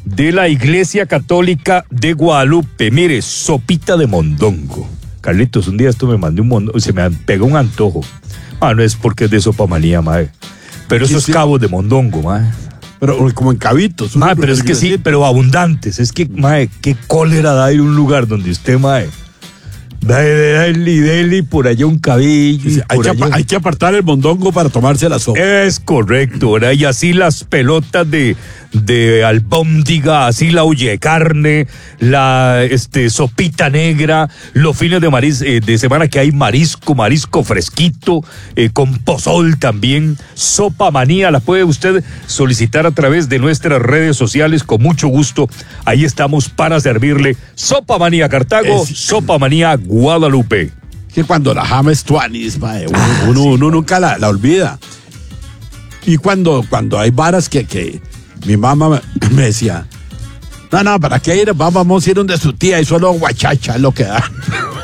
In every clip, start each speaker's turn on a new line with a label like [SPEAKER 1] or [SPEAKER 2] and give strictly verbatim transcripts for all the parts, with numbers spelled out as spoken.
[SPEAKER 1] de la Iglesia Católica de Guadalupe. Mire, sopita de mondongo. Carlitos, un día esto me mandó un mondongo, se me pegó un antojo. Ah, no es porque es de sopa manía, mae. Pero esos
[SPEAKER 2] sí, sí.
[SPEAKER 1] cabos de mondongo, mae.
[SPEAKER 2] Pero como en cabitos.
[SPEAKER 1] Mae, pero es que sí, pero abundantes. Es que, mae, qué cólera da ir a un lugar donde usted, mae, dale, dale, por allá un cabello.
[SPEAKER 2] Sí, hay, que allá... hay que apartar el mondongo para tomarse la sopa.
[SPEAKER 1] Es correcto, ¿verdad? Y así las pelotas de, de albóndiga, así la olla de carne, la este, sopita negra, los fines de, maris, eh, de semana que hay marisco, marisco fresquito, eh, con pozol también. Sopa manía, la puede usted solicitar a través de nuestras redes sociales con mucho gusto. Ahí estamos para servirle. Sopa manía Cartago, es... sopa manía Guadalupe.
[SPEAKER 2] Que cuando la James Tuanis, mae, uno, ah, uno,
[SPEAKER 1] sí.
[SPEAKER 2] uno nunca la, la olvida. Y cuando, cuando hay varas que, que mi mamá me, me decía, no, no, ¿para qué ir? Vamos a ir donde su tía y solo guachacha es lo que da.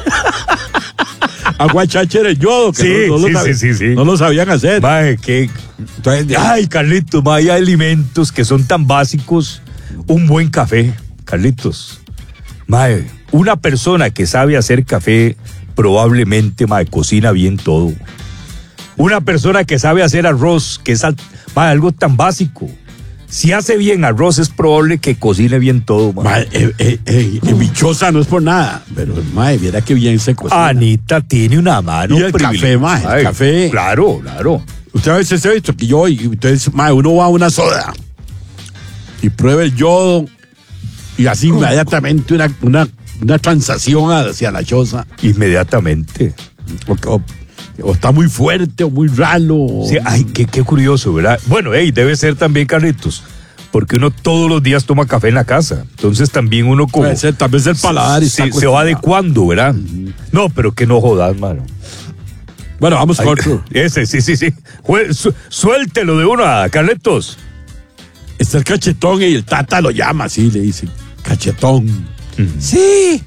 [SPEAKER 2] A guachacha era el yodo, que
[SPEAKER 1] sí,
[SPEAKER 2] no, no,
[SPEAKER 1] sí,
[SPEAKER 2] lo
[SPEAKER 1] sí, sí, sí.
[SPEAKER 2] no lo sabían hacer.
[SPEAKER 1] Mae, que... Entonces, ay, Carlitos, mae, hay alimentos que son tan básicos. Un buen café, Carlitos. Mae, una persona que sabe hacer café probablemente, mae, cocina bien todo. Una persona que sabe hacer arroz, que es mae, algo tan básico. Si hace bien arroz, es probable que cocine bien todo, mae.
[SPEAKER 2] Mae, eh, eh, eh, eh, bichosa no es por nada, pero, mae, viera que bien se cocina.
[SPEAKER 1] Anita tiene una mano.
[SPEAKER 2] Y el café, mae, el café.
[SPEAKER 1] Claro, claro.
[SPEAKER 2] Usted a veces ha visto que yo, y entonces, mae, uno va a una soda y prueba el yodo y así inmediatamente una, una, una transacción hacia la choza.
[SPEAKER 1] Inmediatamente.
[SPEAKER 2] O, o, o está muy fuerte o muy ralo.
[SPEAKER 1] Sí, ay, qué, qué curioso, ¿verdad? Bueno, hey, debe ser también, Carlitos, porque uno todos los días toma café en la casa. Entonces también uno como...
[SPEAKER 2] Puede ser, tal vez el paladar
[SPEAKER 1] se, se, se va adecuando, ¿verdad? Uh-huh. No, pero que no jodas, mano.
[SPEAKER 2] Bueno, vamos con otro.
[SPEAKER 1] Ese, sí, sí, sí. Su, suéltelo de una, Carlitos.
[SPEAKER 2] Está el cachetón y el tata lo llama, así le dice. Cachetón.
[SPEAKER 1] Uh-huh.
[SPEAKER 2] Sí.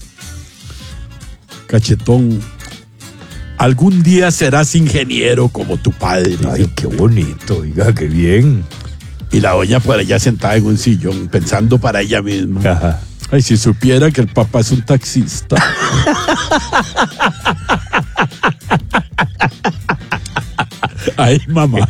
[SPEAKER 2] Cachetón. Algún día serás ingeniero como tu padre.
[SPEAKER 1] Ay, qué bonito, oiga, qué bien.
[SPEAKER 2] Y la doña por allá sentada en un sillón, pensando para ella misma.
[SPEAKER 1] Ajá.
[SPEAKER 2] Ay, si supiera que el papá es un taxista. Ay, mamá.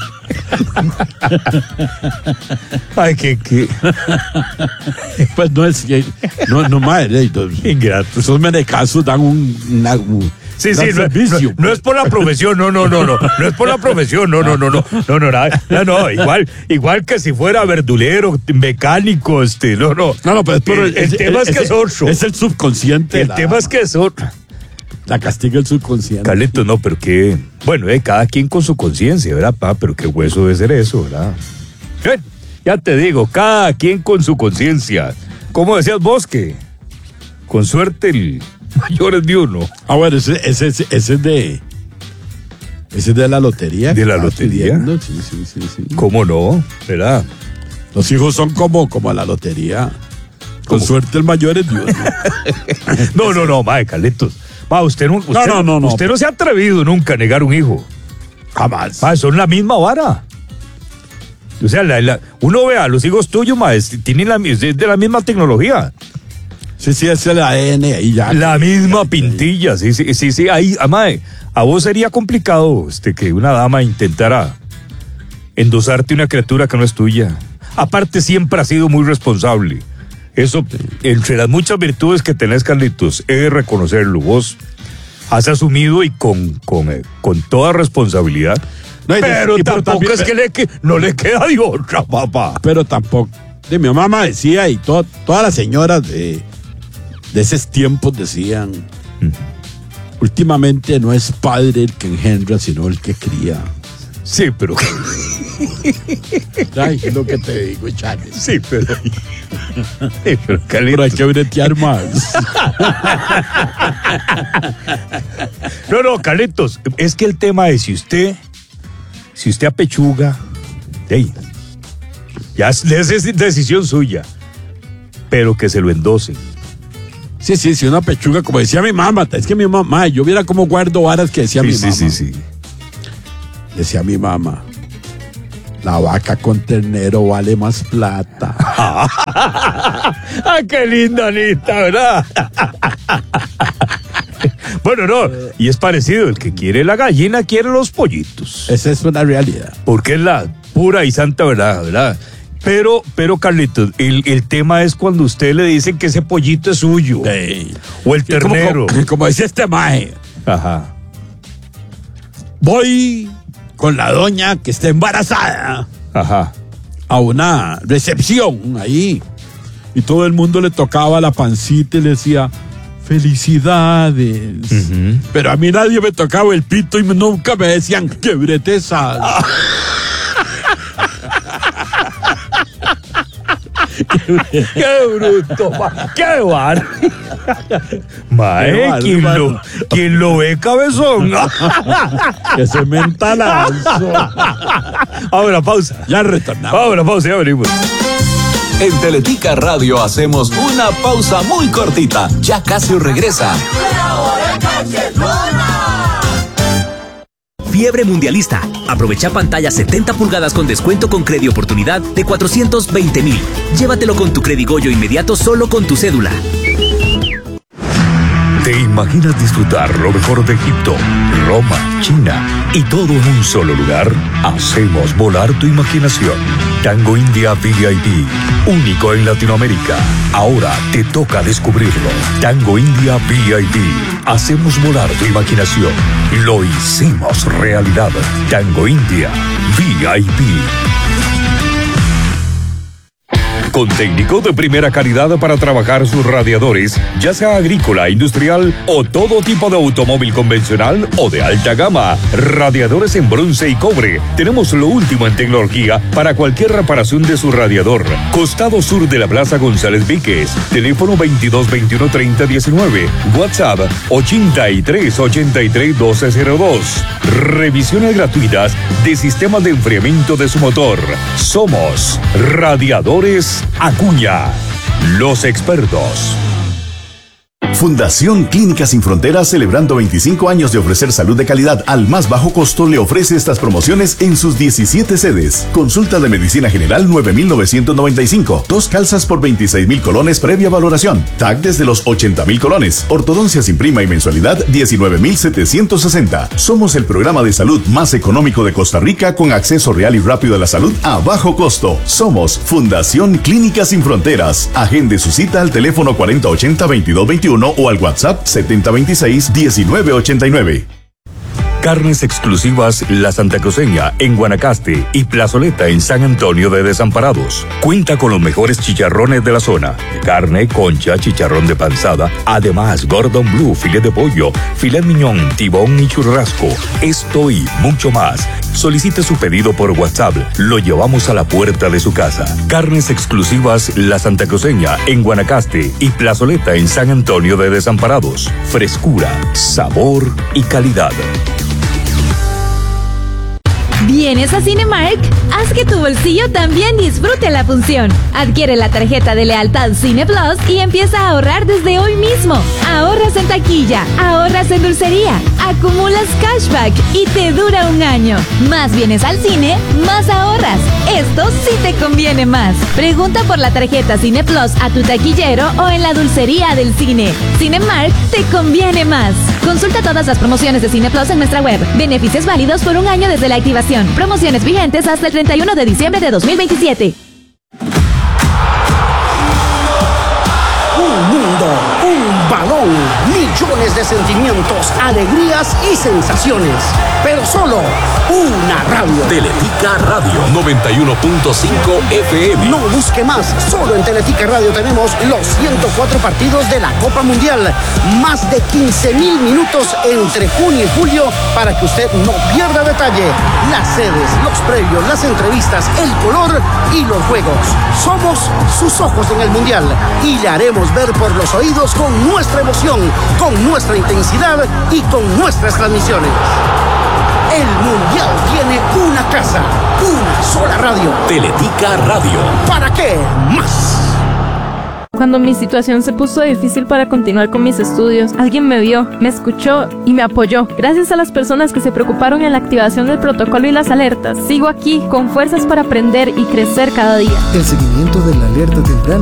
[SPEAKER 1] Ay, que, que.
[SPEAKER 2] Pues no es que. No, no, madre.
[SPEAKER 1] Ingrato.
[SPEAKER 2] Esos menecazos dan un. Una, un
[SPEAKER 1] sí, sí, no, no, no es por la profesión, no, no, no, no. No es por la profesión, no, no, no, no. No, no, nada. No, no, igual, igual que si fuera verdulero, mecánico, este, no, no.
[SPEAKER 2] No, no, pero es por
[SPEAKER 1] el, el, el tema es, es que es otro.
[SPEAKER 2] Es el subconsciente.
[SPEAKER 1] El la, tema es que es otro.
[SPEAKER 2] La castiga el subconsciente.
[SPEAKER 1] Carlitos, no, pero que. Bueno, eh, cada quien con su conciencia, ¿verdad, pa? Pero qué hueso debe ser eso, ¿verdad? Eh, ya te digo, cada quien con su conciencia. ¿Cómo decías vos que? Con suerte el mayor es de uno.
[SPEAKER 2] Ah, bueno, ese, ese, ese, ese es de. Ese es de la lotería.
[SPEAKER 1] ¿De la lotería?
[SPEAKER 2] Sí, sí, sí, sí.
[SPEAKER 1] ¿Cómo no? ¿Verdad?
[SPEAKER 2] Los hijos son como, como la lotería. Con ¿Cómo? Suerte el mayor es Dios.
[SPEAKER 1] No, no, no, no, mae, Carlitos. Ma, usted, no, usted,
[SPEAKER 2] no, no, no,
[SPEAKER 1] usted no se ha atrevido nunca a negar un hijo.
[SPEAKER 2] Jamás.
[SPEAKER 1] Ma, son la misma vara. O sea, la, la, uno ve a los hijos tuyos, ma, es, tienen la, es de la misma tecnología.
[SPEAKER 2] Sí, sí, es el A D N ahí ya.
[SPEAKER 1] La misma pintilla, sí, sí, sí, sí. Ahí, ma, a vos sería complicado este, que una dama intentara endosarte una criatura que no es tuya. Aparte, siempre has sido muy responsable. Eso, entre las muchas virtudes que tenés, Carlitos, he de reconocerlo. Vos has asumido y con, con, eh, con toda responsabilidad. No, pero y, tampoco también, es que, le, que no le queda de otra, papá.
[SPEAKER 2] Pero tampoco. De mi mamá decía, y to, todas las señoras de, de esos tiempos decían, uh-huh. Últimamente no es padre el que engendra, sino el que cría.
[SPEAKER 1] Sí, pero...
[SPEAKER 2] Ay, es lo que te digo, Charles.
[SPEAKER 1] Sí, pero... Sí, pero,
[SPEAKER 2] pero hay que bretear más.
[SPEAKER 1] No, no, Carlitos, es que el tema es si usted, si usted apechuga, hey, ya es, es decisión suya, pero que se lo endosen.
[SPEAKER 2] Sí, sí, sí, una pechuga, como decía mi mamá, es que mi mamá, yo viera cómo guardo varas que decía
[SPEAKER 1] sí,
[SPEAKER 2] mi
[SPEAKER 1] sí,
[SPEAKER 2] mamá.
[SPEAKER 1] Sí, sí, sí.
[SPEAKER 2] Decía mi mamá, La vaca con ternero vale más plata.
[SPEAKER 1] ¡Ah, qué linda, Anita, ¿verdad? Bueno, no, y es parecido, el que quiere la gallina quiere los pollitos.
[SPEAKER 2] Esa es una realidad.
[SPEAKER 1] Porque es la pura y santa verdad, ¿verdad? Pero, pero Carlitos, el, el tema es cuando usted le dice que ese pollito es suyo.
[SPEAKER 2] Sí.
[SPEAKER 1] O el ternero.
[SPEAKER 2] Como, como dice este maje.
[SPEAKER 1] Ajá.
[SPEAKER 2] Voy con la doña que está embarazada.
[SPEAKER 1] Ajá.
[SPEAKER 2] A una recepción ahí. Y todo el mundo le tocaba la pancita y le decía, felicidades. Uh-huh. Pero a mí nadie me tocaba el pito y nunca me decían, qué breteza.
[SPEAKER 1] ¡Qué bruto! ¡Qué bar! Mae, ¿quién lo, ¿quién lo ve, cabezón?
[SPEAKER 2] Que se mentalazo.
[SPEAKER 1] Ahora pausa.
[SPEAKER 2] Ya retornamos.
[SPEAKER 1] Ahora pausa, ya venimos.
[SPEAKER 3] En Teletica Radio hacemos una pausa muy cortita. Ya casi regresa.
[SPEAKER 4] Fiebre mundialista. Aprovecha pantalla setenta pulgadas con descuento con Credi Oportunidad de cuatrocientos veinte mil. Llévatelo con tu Credigoyo inmediato solo con tu cédula.
[SPEAKER 5] ¿Te imaginas disfrutar lo mejor de Egipto, Roma, China y todo en un solo lugar? Hacemos volar tu imaginación. Tango India V I P, único en Latinoamérica. Ahora te toca descubrirlo. Tango India V I P. Hacemos volar tu imaginación. Lo hicimos realidad. Tango India V I P. Con técnico de primera calidad para trabajar sus radiadores, ya sea agrícola, industrial o todo tipo de automóvil convencional o de alta gama. Radiadores en bronce y cobre. Tenemos lo último en tecnología para cualquier reparación de su radiador. Costado sur de la Plaza González Víquez. Teléfono veintidós veintiuno treinta diecinueve. WhatsApp ochenta y tres ochenta y tres doce cero dos. Revisiones gratuitas de sistemas de enfriamiento de su motor. Somos Radiadores Acuña, los expertos.
[SPEAKER 6] Fundación Clínicas Sin Fronteras, celebrando veinticinco años de ofrecer salud de calidad al más bajo costo, le ofrece estas promociones en sus diecisiete sedes. Consulta de medicina general nueve mil novecientos noventa y cinco. Dos calzas por veintiséis mil colones previa valoración. T A C desde los ochenta mil colones. Ortodoncia sin prima y mensualidad diecinueve mil setecientos sesenta. Somos el programa de salud más económico de Costa Rica con acceso real y rápido a la salud a bajo costo. Somos Fundación Clínicas Sin Fronteras. Agende su cita al teléfono cuarenta ochenta veintidós veintiuno o al WhatsApp setenta veintiséis diecinueve ochenta y nueve.
[SPEAKER 5] Carnes exclusivas La Santa Cruceña en Guanacaste y Plazoleta en San Antonio de Desamparados. Cuenta con los mejores chicharrones de la zona. Carne, concha, chicharrón de panzada, además Gordon Blue, filet de pollo, filet miñón, tibón y churrasco. Esto y mucho más. Solicite su pedido por WhatsApp. Lo llevamos a la puerta de su casa. Carnes exclusivas La Santa Cruceña en Guanacaste y Plazoleta en San Antonio de Desamparados. Frescura, sabor y calidad.
[SPEAKER 7] ¿Vienes a Cinemark? Haz que tu bolsillo también disfrute la función. Adquiere la tarjeta de lealtad Cine Plus y empieza a ahorrar desde hoy mismo. Ahorras en taquilla, ahorras en dulcería, acumulas cashback y te dura un año. Más vienes al cine, más ahorras. Esto sí te conviene más. Pregunta por la tarjeta Cine Plus a tu taquillero o en la dulcería del cine. Cinemark te conviene más. Consulta todas las promociones de Cine Plus en nuestra web. Beneficios válidos por un año desde la activación. Promociones vigentes hasta el treinta y uno de diciembre de dos mil veintisiete.
[SPEAKER 8] Un mundo, un balón, millones de sentimientos, alegrías y sensaciones. Pero solo una radio.
[SPEAKER 3] Teletica Radio noventa y uno punto cinco F M.
[SPEAKER 8] No busque más. Solo en Teletica Radio tenemos los ciento cuatro partidos de la Copa Mundial. Más de quince mil minutos entre junio y julio para que usted no pierda detalle. Las sedes, los previos, las entrevistas, el color y los juegos. Somos sus ojos en el Mundial y le haremos ver por los oídos con nuestra emoción, con nuestra intensidad y con nuestras transmisiones. El Mundial tiene una casa, una sola radio.
[SPEAKER 3] Teletica Radio.
[SPEAKER 8] ¿Para qué más?
[SPEAKER 9] Cuando mi situación se puso difícil para continuar con mis estudios, alguien me vio, me escuchó y me apoyó. Gracias a las personas que se preocuparon en la activación del protocolo y las alertas, sigo aquí con fuerzas para aprender y crecer cada día.
[SPEAKER 10] El seguimiento de la alerta temprana